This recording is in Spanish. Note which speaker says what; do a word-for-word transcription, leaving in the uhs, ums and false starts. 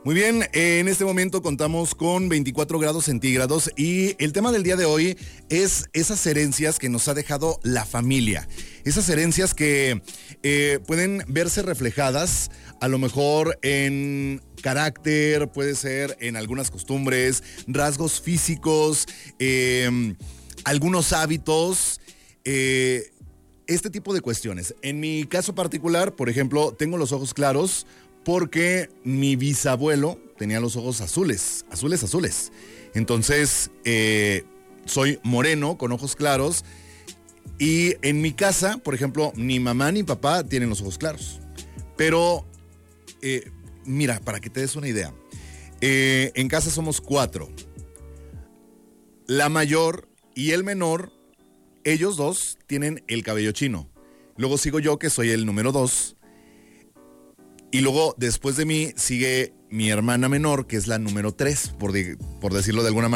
Speaker 1: Muy bien, eh, en este momento contamos con veinticuatro grados centígrados y el tema del día de hoy es esas herencias que nos ha dejado la familia. Esas herencias que eh, pueden verse reflejadas a lo mejor en carácter, puede ser en algunas costumbres, rasgos físicos, eh, algunos hábitos, eh, este tipo de cuestiones. En mi caso particular, por ejemplo, tengo los ojos claros, porque mi bisabuelo tenía los ojos azules, azules, azules. Entonces, eh, soy moreno, con ojos claros. Y en mi casa, por ejemplo, ni mamá ni papá tienen los ojos claros. Pero, eh, mira, para que te des una idea. Eh, en casa somos cuatro. La mayor y el menor, ellos dos tienen el cabello chino. Luego sigo yo, que soy el número dos. Y luego, después de mí, sigue mi hermana menor, que es la número tres, por, de, por decirlo de alguna manera.